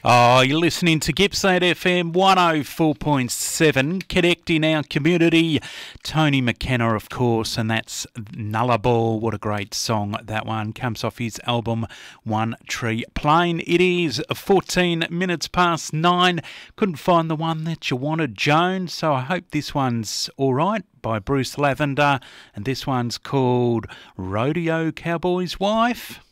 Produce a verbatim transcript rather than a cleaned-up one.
Oh, you're listening to Gippsland F M one oh four point seven, connecting our community. Tony McKenna, of course, and that's Nullarbor. What a great song that one. Comes off his album One Tree Plain. It is fourteen minutes past nine. Couldn't find the one that you wanted, Joan, so I hope this one's all right, by Bruce Lavender. And this one's called Rodeo Cowboy's Wife.